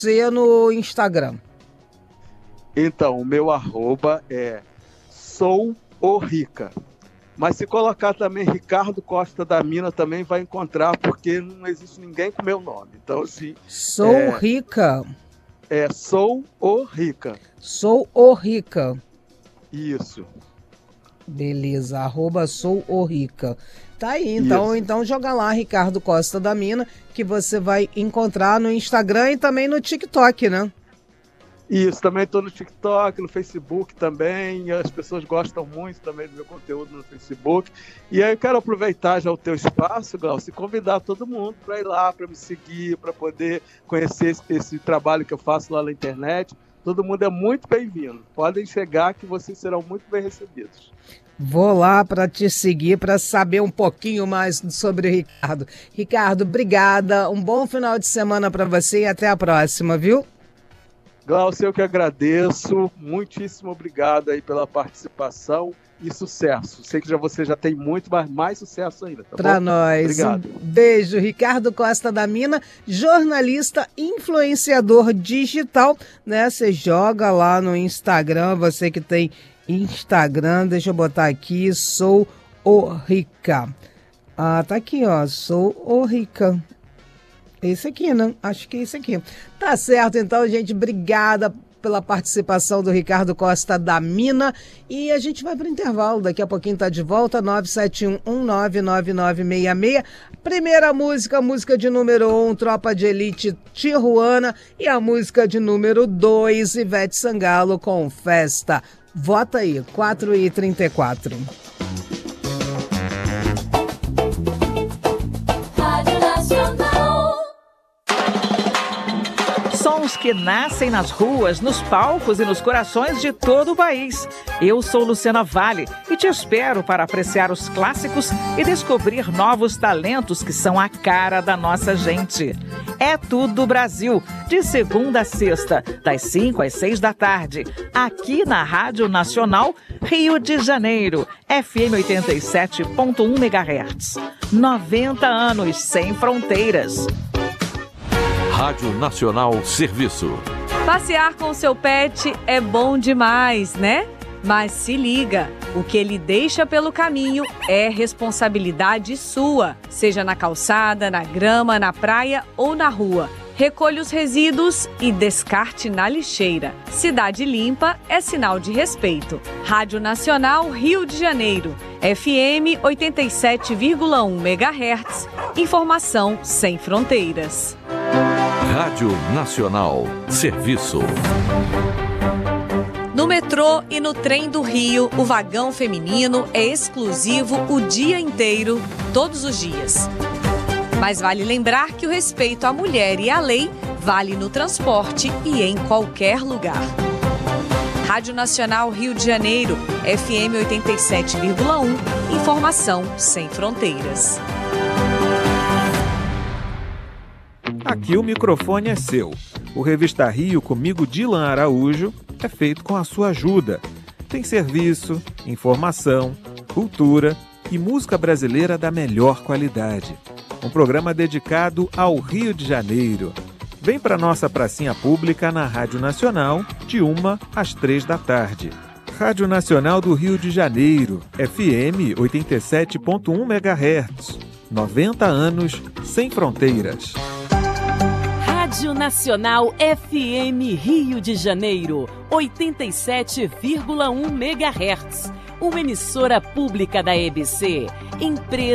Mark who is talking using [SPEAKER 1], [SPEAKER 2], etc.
[SPEAKER 1] você no Instagram?
[SPEAKER 2] Então, o meu arroba é SouORica. Mas se colocar também Ricardo Costa da Mina, também vai encontrar, porque não existe ninguém com meu nome. Então, assim...
[SPEAKER 1] SouRica.
[SPEAKER 2] SouORica.
[SPEAKER 1] SouORica.
[SPEAKER 2] Isso.
[SPEAKER 1] Beleza, arroba SouORica. Tá aí, então joga lá Ricardo Costa da Mina, que você vai encontrar no Instagram e também no TikTok, né?
[SPEAKER 2] Isso, também estou no TikTok, no Facebook também, as pessoas gostam muito também do meu conteúdo no Facebook. E aí eu quero aproveitar já o teu espaço, Glaucio, e convidar todo mundo para ir lá, para me seguir, para poder conhecer esse trabalho que eu faço lá na internet. Todo mundo é muito bem-vindo. Podem chegar que vocês serão muito bem recebidos.
[SPEAKER 1] Vou lá para te seguir, para saber um pouquinho mais sobre o Ricardo. Ricardo, obrigada, um bom final de semana para você e até a próxima, viu?
[SPEAKER 2] Glaucio, eu que agradeço, muitíssimo obrigado aí pela participação e sucesso. Sei que você já tem muito, mas mais sucesso ainda, tá
[SPEAKER 1] pra
[SPEAKER 2] bom?
[SPEAKER 1] nós.
[SPEAKER 2] Obrigado.
[SPEAKER 1] Um beijo, Ricardo Costa da Mina, jornalista, influenciador digital, né? Você joga lá no Instagram, você que tem Instagram, deixa eu botar aqui, SouORica. Ah, tá aqui, ó, SouORica. Esse aqui, né? Acho que é esse aqui. Tá certo, então, gente. Obrigada pela participação do Ricardo Costa da Mina. E a gente vai para o intervalo. Daqui a pouquinho tá de volta. 971199966. Primeira música de número 1, Tropa de Elite Tijuana. E a música de número 2, Ivete Sangalo com Festa. Vota aí, 4h34.
[SPEAKER 3] Sons que nascem nas ruas, nos palcos e nos corações de todo o país. Eu sou Luciana Vale e te espero para apreciar os clássicos e descobrir novos talentos que são a cara da nossa gente. É Tudo Brasil, de segunda a sexta, das 5 às 6 da tarde, aqui na Rádio Nacional, Rio de Janeiro, FM 87.1 MHz. 90 anos sem fronteiras.
[SPEAKER 4] Rádio Nacional Serviço.
[SPEAKER 5] Passear com seu pet é bom demais, né? Mas se liga, o que ele deixa pelo caminho é responsabilidade sua, seja na calçada, na grama, na praia ou na rua. Recolha os resíduos e descarte na lixeira. Cidade limpa é sinal de respeito. Rádio Nacional Rio de Janeiro, FM 87,1 MHz. Informação sem fronteiras.
[SPEAKER 4] Rádio Nacional Serviço.
[SPEAKER 5] No metrô e no trem do Rio, o vagão feminino é exclusivo o dia inteiro, todos os dias. Mas vale lembrar que o respeito à mulher e à lei vale no transporte e em qualquer lugar. Rádio Nacional Rio de Janeiro, FM 87,1, informação sem fronteiras.
[SPEAKER 6] Aqui o microfone é seu. O Revista Rio, comigo, Dilan Araújo, é feito com a sua ajuda. Tem serviço, informação, cultura e música brasileira da melhor qualidade. Um programa dedicado ao Rio de Janeiro. Vem para nossa pracinha pública na Rádio Nacional, de 1 às 3 da tarde. Rádio Nacional do Rio de Janeiro, FM 87.1 MHz. 90 anos sem fronteiras.
[SPEAKER 7] Rádio Nacional FM Rio de Janeiro, 87,1 MHz. Uma emissora pública da EBC, empresa